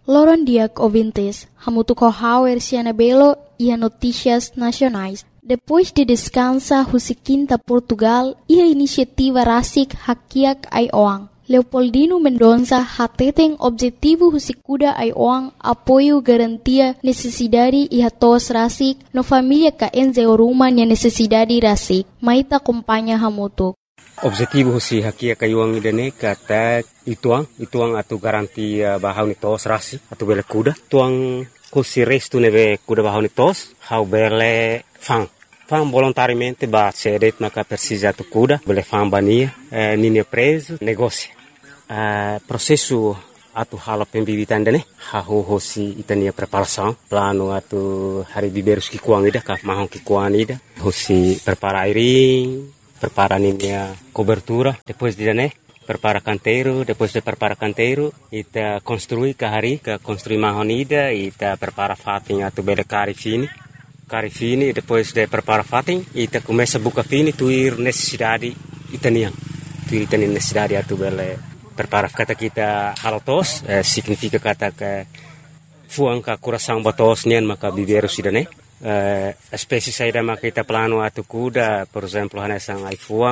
Loron diak ouvintes, hamutu kohauer siana belo e notícias nacionais. Depois de descansa husikinta Portugal e a iniciativa Rasik Hakiak ai Oang. Leopoldino Mendonça hateten objetivo husikuda ai Oang apoio garantia necessidade e hatos Rasik no família ka enze oruma nia necessidade Rasik. Maita acompanha hamutu. Objetivo husi Hakiak ai Oang idane kata ituang atu garantia bahau ni tos Rasik atu bele kuda. Tuang husi restu neve kuda bahau ni tos hau bele fang volontariamente ba cedet maka precisa tu cuda bele fambania nini preso negócio processo atu hala pembibitan dane ha hosi itania preparação plano atu hari biberus ki kuang ida ka mahon ki kuang ida hosi prepara airing prepara ninia cobertura depois de dane prepara canteiro depois de prepara canteiro ita construir ka hari ka construir mahon ida ita prepara fatin atu bele cari fini depois de prepara fatin ita começa buka fini tuir necessidade itanian tuir itanian necessidade atu bele prepara kata kita halatos significa kata ke fuang ka coração batos nian maka biberu sidane espécie saída maka kita plano atu kuda por exemplo hanesang ai fuang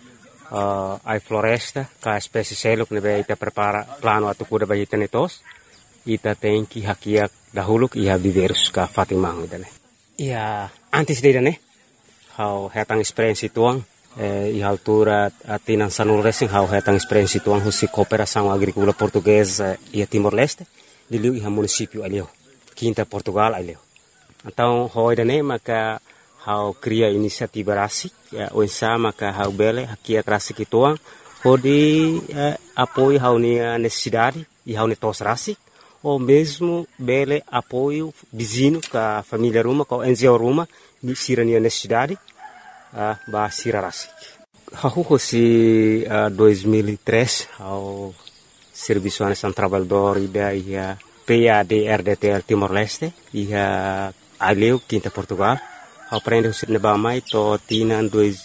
ai floresta ka espécie seluk nebe ita prepara plano atu kuda bagi tenetos ita tenki hakiak dahuluk ia biberus ka fatimang idane. Ia antes de né, how hetang experiência tuang, e altura atinan sanul racing how hetang experiência tuang husi cooperação agrícola portuguesa e Timor-Leste, de liu iha município alio, quinta Portugal alio. Então hoje né, maka how cria inisiativa rasik, o ensa maka how bele hakia rasik tuang, hodi apoio how nia necessidade e how ne tos rasik. Ou mesmo bele apoio vizinho com a família Ruma, com a NGO Ruma, de sirania necessidade, ba sira rasik. Hahu si 2003 ao Serviço Nacional Trabalhador ida ia PAD-RDTL Timor-Leste ia aleu quinta Portugal. Aprende o sirneba mai to tina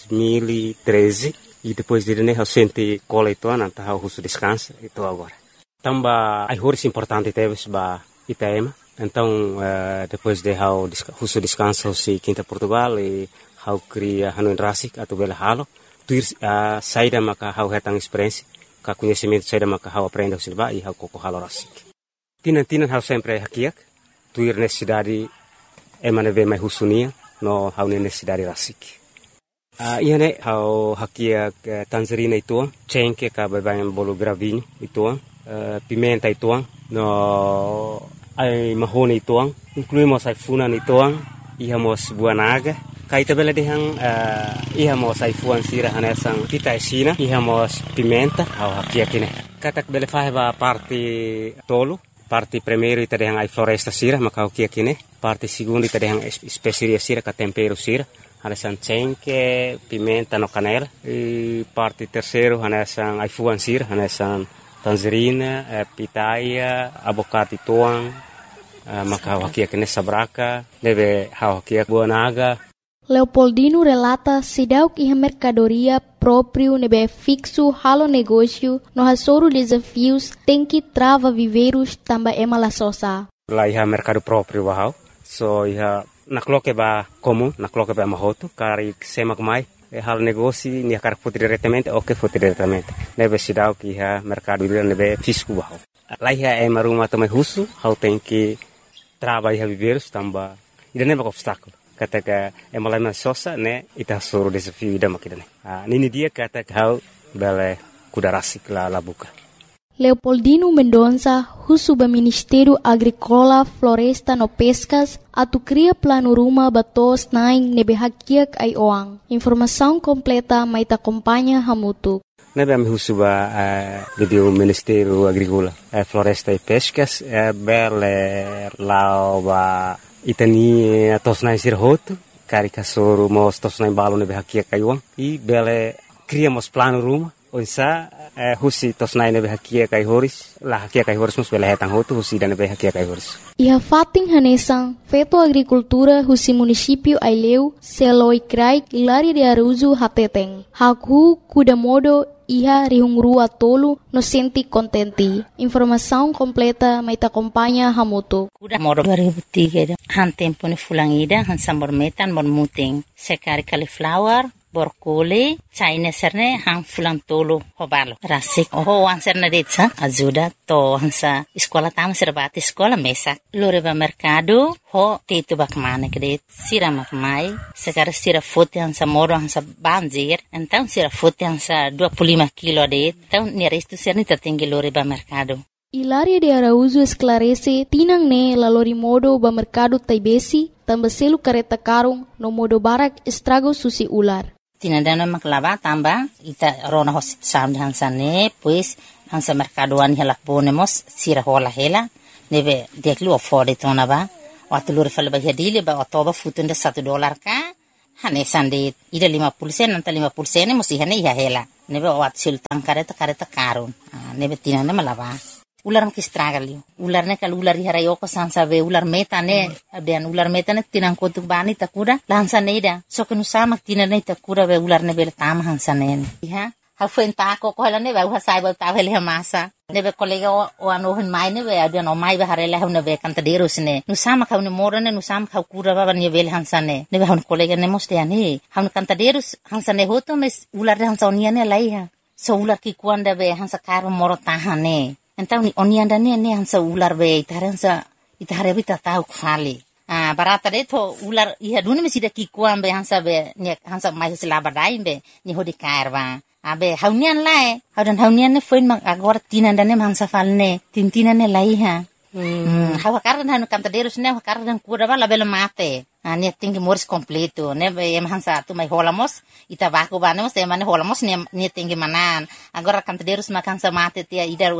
2013 e depois de né o sente coleituan anta o russo descansa e to agora. Tamba ai horas importante teves ba Itaema. Então depois de how russo descansa si quinta Portugal e how cria hanuin rasik atau bela halo tuir saída maka how hetang experiência ka conhecimento saída maka how aprende silba e how koko halo rasik. Tinan how sempre hakiak tuir necessidade emane ve mai husunia no how necessidade rasik. Iane how hakiak tanzerina ituang cengke ka babayan bolo gravinho ituang pimenta ituang no ai mahone ituang incluímos ai funan ituang ihamos buanaga kaita bela dehang ihamos ai fuan sira hanesang pita esina ihamos pimenta au hakia kine katak bela faheba parte tolo parte primeiro ita dehang ai floresta sira maka hakia kine parte segundo ita dehang especiaria sira ka tempero sira hanesang cengke pimenta no canela e parte terceiro hanesang ai fuan sira hanesang tangerina, pitaia, abocate tuang, maka hakia kene sabraka, deve hakia buanaga. Leopoldino relata sidauk iha mercadoria próprio nebe fixo halo negócio no hasoro desafios tem que trava viveiros tamba emala sosa. Lá iha mercado próprio bahau, so iha nakloke ba comum, nakloke ba mahoto, kari semak mai. Hal negócio ni akar foto diretamente ou que foto diretamente nebe sidau que ha mercado livre nebe fisco bahau lá é maruma também russo how tem que trabalhar viver tamba ida nebe obstáculo kata ka malama sosa né ita soro desafio ida makidane nini dia kata how bele kudarasik la buka. Leopoldino Mendonça, Husuba Ministério Agrícola, Floresta no Pescas, atu cria plano ruma batos naing nebe hakiak ai oang. Informação completa mai ta acompanha hamutu. Nebe am Husuba do Ministério Agrícola, Floresta e Pescas, bele lauba itani tos naing sirhoto, cari kasoro mos tos naing balo nebe hakiak ai oang. E bele criamos plano ruma onsa husi tosnai nebe hakia kai horis la hakia kai horis mus bela hetang hotu husi dan nebe hakia kai horis. Iha fating hanesang feto agricultura husi município Aileu seloi krai Hilaria de Araújo hateteng. Haku kuda modo iha rihungrua tolu no senti contenti. Informação completa maita acompanha hamoto. Kuda modo 2003 han tempo ni fulangida han sambor metan bon muting. Sekari cauliflower borkole China serne hang fulang tolo hobalo rasik ho wan serne detsa ajuda to hansa sekolah tam serbati sekolah mesak loreba mercado ho tetu bakmane kede sira makmai sekarang sira fote hansa moro hansa banjir então sira fote hansa 25 kilo de então ni resto serne tertinggi loreba mercado. Hilaria de Araújo esclarece tinang ne la lori modo ba mercado taibesi tambaselu kareta karung no modo barak estrago susi ular. Tinandana maklaba tamba ita rona hospital hansane pues hansa mercadoan hela ponemos sira hola hela nebe deklu afford tona ba watulur fal ba hadile ba otoba futunda $1 ka hane sande ida 50% nanta 50% musi hane ya hela nebe wat sultan kareta karun nebe tinanda malaba ular mki stragalio ular ne kal ular hara ko sansa be ular metane abian ular metane tinang kotuk bani takuda lansa neida so kenu sama tinane takuda be ular ne bel tam hansa ne ha ha fenta ko hala ne ba sai ba ta hele masa ne be kolega o ano hin mai ne be abian o mai ba harela hune be kanta deros ne nu sama kau ne morane nu sama kau kura ba ne bel hansa ne be hun kolega ne moste ani hun kanta deros hansa ne hoto mes ular hansa oniane laiha so ular ki kuanda be hansa karo moro tahane. Então oni anda ne hansa ular be itare bita tau kfali barata de to ular iha duni mesida ki kuam be hansa be ne hansa mai sila badai be ni hodi karba abe haunian lae haunian ne foin mang agora tinanda ne hansa falne tintina ne laiha hawa kardan hanu kanta derus ne kardan kuda bala bela mate ne tinggi moris completo ne be hansa tu mai holamos ita baku banemos e mane holamos ne tinggi manan agora kanta derus makan sa mate tia idar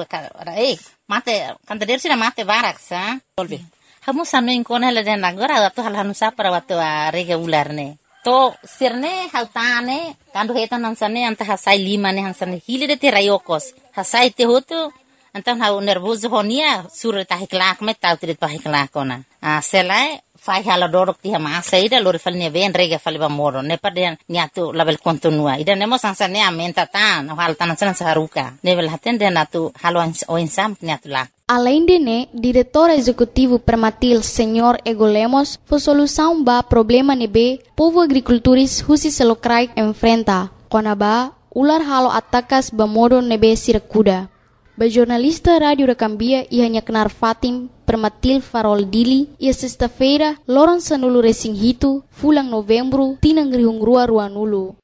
mate kanta derus na mate barak sa solve hamu sanu inkona hele den agora tu hal hanu sapara watu rega ular ne to sirne hautane kandu hetan hansane anta hasai lima ne hansane hile de te rayokos hasai te hotu antam hau nervoso honia sur tahi kelak me tau trit tahi kelak kona selai fai hala dorok ti hama saida lor falne ben rega falba moro ne paden niatu label kontinua ida nemo sansane amenta tan hal tanan san saruka level haten den atu halwan o insam niatu la. Além de ne, diretor executivo Permatil Senhor Ego Lemos, foi solução ba problema nebe povo agricultores husi selokrai enfrenta. Konaba ular halo atakas ba modo nebe sirakuda. Ba jornalista Rádio da Cambia ia nyaknar Fatim Permatil Farol Dili ia sexta-feira loron sanulu resing hitu fulang novembro tinang rihungrua ruanulu.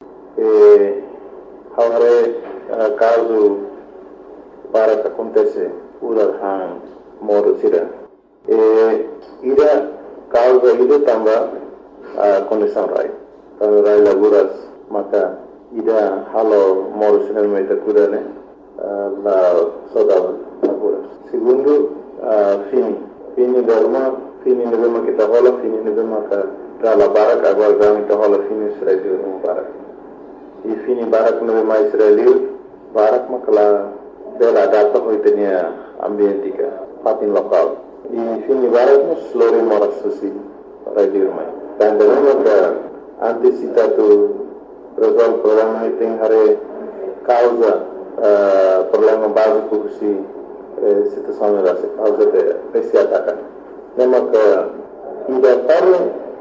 Agora caso para que acontece ular hang modo sira ida causa ida tamba condição rai laguras maka ida halo modo sira meta kuda ne la saudade laguras segundo fini dorma fini nebema kita hola fini nebema ka la barak agora gami ta hola fini Israel no barak e fini barak nebema Israel barak makala bela data hoitenia ambientika patin lokal di sini baratnya seluruh moras susi para di rumah dan dalam ada antisipasi resolve problema itu hari causa problema básico si situação era causa de esse ataque nema que ida para